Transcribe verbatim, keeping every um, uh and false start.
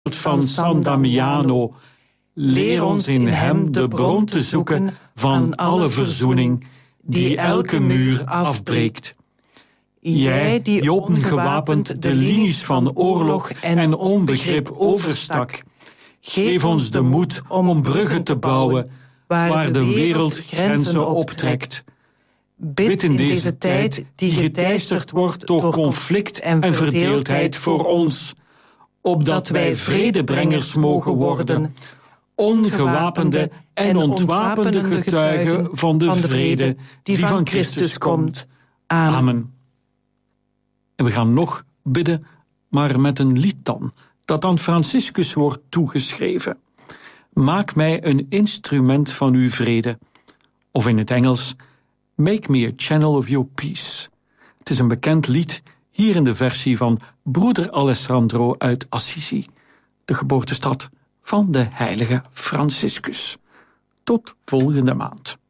van San Damiano. Leer ons in hem de bron te zoeken van alle verzoening, die elke muur afbreekt. Jij die ongewapend de linies van oorlog en onbegrip overstak, geef ons de moed om bruggen te bouwen waar de wereld grenzen optrekt. Bid in deze tijd die geteisterd wordt door conflict en verdeeldheid voor ons, opdat wij vredebrengers mogen worden, ongewapende en ontwapende getuigen van de vrede die van Christus komt. Amen. En we gaan nog bidden, maar met een lied dan, dat aan Franciscus wordt toegeschreven. Maak mij een instrument van uw vrede. Of in het Engels, Make me a channel of your peace. Het is een bekend lied, hier in de versie van broeder Alessandro uit Assisi, de geboortestad van de heilige Franciscus. Tot volgende maand.